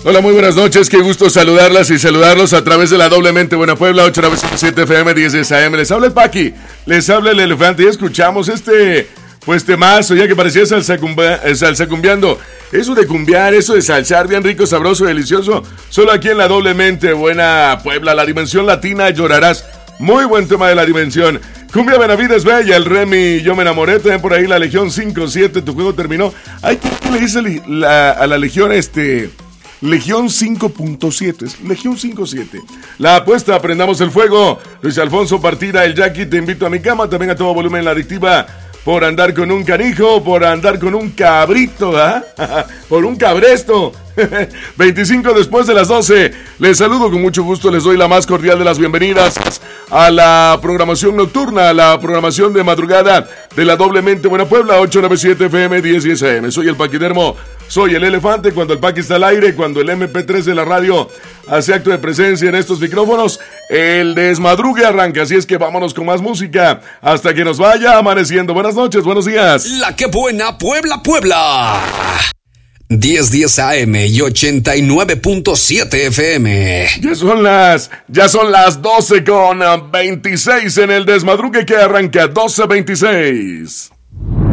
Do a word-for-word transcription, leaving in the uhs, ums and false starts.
Hola, muy buenas noches, qué gusto saludarlas y saludarlos a través de la Doblemente Buena Puebla, ocho nueve siete F M, diez diez A M. Les habla el Paqui, les habla el Elefante y escuchamos este, pues temazo, ya que parecía salsa, cumbia, salsa cumbiando. Eso de cumbiar, eso de salsar, bien rico, sabroso, delicioso, solo aquí en la Doblemente Buena Puebla, la dimensión latina, llorarás. Muy buen tema de la dimensión. Cumbia Benavides Bella, el Remy, yo me enamoré, también por ahí la Legión cinco siete, tu juego terminó. Ay, ¿qué le dice la, a la Legión este... Legión cinco punto siete, Legión cinco siete. La apuesta, prendamos el fuego. Luis Alfonso Partida, el Jackie, te invito a mi cama. También a todo volumen la adictiva. Por andar con un canijo, por andar con un cabrito, ¿ah? ¿eh? Por un cabresto. veinticinco después de las doce. Les saludo con mucho gusto, les doy la más cordial de las bienvenidas a la programación nocturna, a la programación de madrugada de la Doblemente Buena Puebla, ocho nueve siete F M, diez diez A M. Soy el Paquidermo, soy el Elefante. Cuando el Paqui está al aire, cuando el eme pe tres de la radio hace acto de presencia en estos micrófonos, el desmadrugue arranca. Así es que vámonos con más música hasta que nos vaya amaneciendo. Buenas noches, buenos días. La que buena Puebla, Puebla. diez diez A M y ochenta y nueve punto siete F M. Ya son las, ya son las doce con veintiséis en el desmadrugue que arranca doce veintiséis.